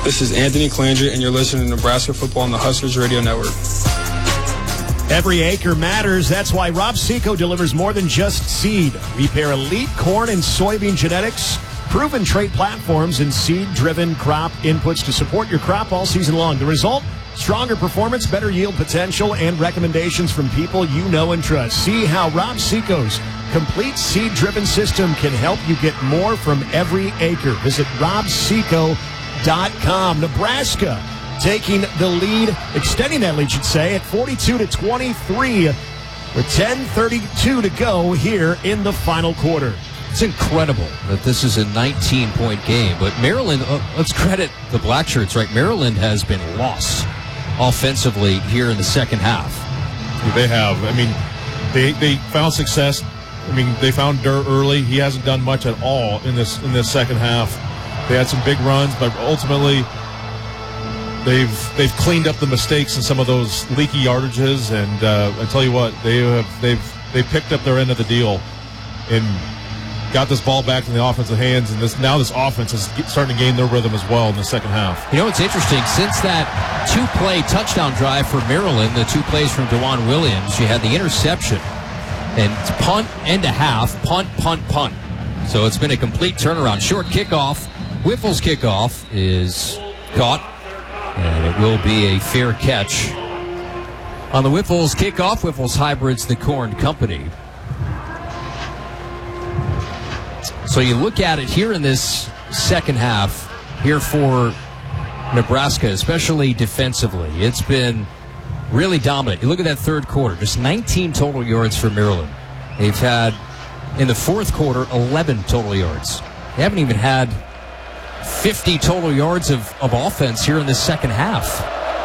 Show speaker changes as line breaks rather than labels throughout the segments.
This is Anthony Klanger, and you're listening to Nebraska Football on the Huskers Radio Network.
Every acre matters. That's why Rob Seco delivers more than just seed. We pair elite corn and soybean genetics, proven trait platforms, and seed-driven crop inputs to support your crop all season long. The result? Stronger performance, better yield potential, and recommendations from people you know and trust. See how Rob Seco's complete seed-driven system can help you get more from every acre. Visit robseco.com. Nebraska taking the lead, extending that lead, should say, at 42-23 with 10:32 to go here in the final quarter.
It's incredible that this is a 19-point game, but Maryland, let's credit the black shirts, right? Maryland has been lost offensively here in the second half.
They have. I mean, they found success. I mean, they found Durr early. He hasn't done much at all in this second half. They had some big runs, but ultimately they've cleaned up the mistakes in some of those leaky yardages. And I tell you what, they've picked up their end of the deal and got this ball back in the offensive hands. And this offense is starting to gain their rhythm as well in the second half.
You know what's interesting? Since that two-play touchdown drive for Maryland, the two plays from DeJuan Williams, you had the interception. And it's punt and a half, punt, punt, punt. So it's been a complete turnaround. Short kickoff. Whiffle's kickoff is caught, and it will be a fair catch. On the Whiffle's kickoff, Whiffle's hybrids the Corn Company. So you look at it here in this second half, here for Nebraska, especially defensively. It's been really dominant. You look at that third quarter, just 19 total yards for Maryland. They've had, in the fourth quarter, 11 total yards. They haven't even had 50 total yards of offense here in the second half.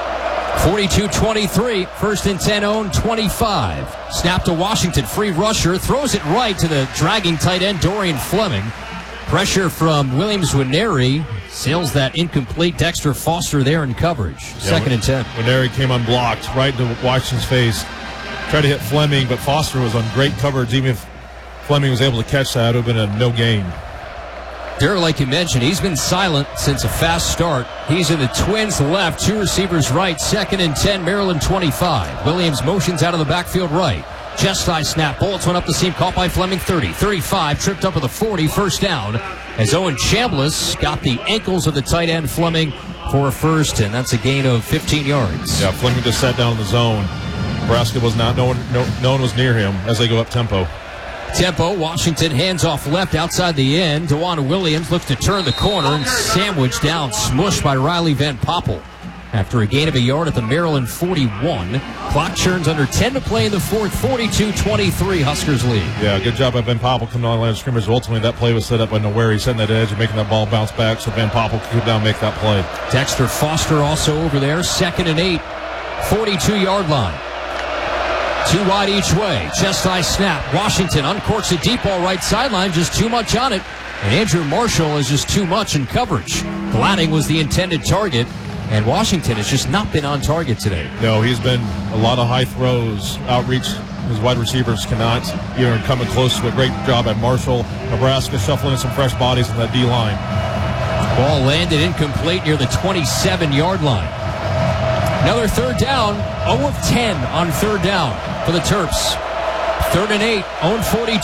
42-23, first and 10, own 25. Snap to Washington, free rusher, throws it right to the dragging tight end, Dorian Fleming. Pressure from Williams-Winery, sails that incomplete. Dexter Foster there in coverage. Second and 10.
Winery came unblocked right into Washington's face. Tried to hit Fleming, but Foster was on great coverage. Even if Fleming was able to catch that, it would have been a no gain.
Durr, like you mentioned, he's been silent since a fast start. He's in the Twins left, two receivers right, second and 10, Maryland 25. Williams motions out of the backfield right. Chest high snap, bullets went up the seam, caught by Fleming, 30, 35, tripped up at the 40, first down, as Owen Chambliss got the ankles of the tight end Fleming for a first, and that's a gain of 15 yards.
Yeah, Fleming just sat down in the zone. Nebraska was not, no one was near him as they go up tempo.
Washington hands off left outside the end. DeJuan Williams looks to turn the corner and sandwiched down, smushed by Riley Van Poppel. After a gain of a yard at the Maryland 41. Clock churns under 10 to play in the fourth. 42-23 Huskers lead.
Yeah, good job by Van Poppel coming on the line of scrimmage. Ultimately, that play was set up by Nowhere. Setting that edge and making that ball bounce back so Van Poppel could come down and make that play.
Dexter Foster also over there. Second and 8. 42-yard line. Two wide each way. Chest high snap. Washington uncorks a deep ball right sideline. Just too much on it. And Andrew Marshall is just too much in coverage. Glading was the intended target. And Washington has just not been on target today.
No, he's been a lot of high throws, outreach. His wide receivers cannot even come close to a great job by Marshall. Nebraska shuffling in some fresh bodies in that D-line.
Ball landed incomplete near the 27-yard line. Another third down, 0 of 10 on third down for the Terps. Third and 8, own 42.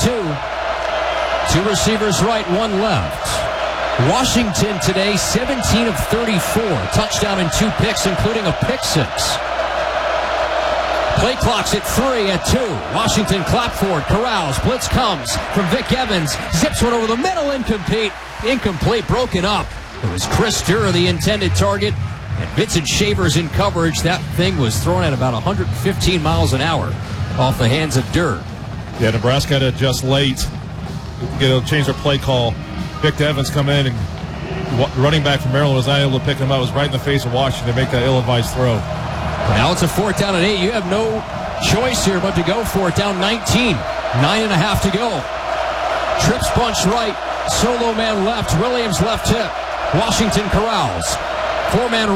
Two receivers right, one left. Washington today, 17 of 34. Touchdown and 2 picks, including a pick six. Play clock's at 3, at 2. Washington clap forward, corrals, blitz comes from Vic Evans. Zips one over the middle, incomplete, broken up. It was Chris Durr, the intended target. And Vincent Shavers in coverage. That thing was thrown at about 115 miles an hour off the hands of Durr.
Yeah, Nebraska had to adjust late. Change their play call. Vic Evans come in, and running back from Maryland was not able to pick him up. It was right in the face of Washington to make that ill-advised throw.
Now it's a 4th down and 8. You have no choice here but to go for it. Down 19. 9.5 to go. Trips bunch right. Solo man left. Williams left hip. Washington corrals. 4-man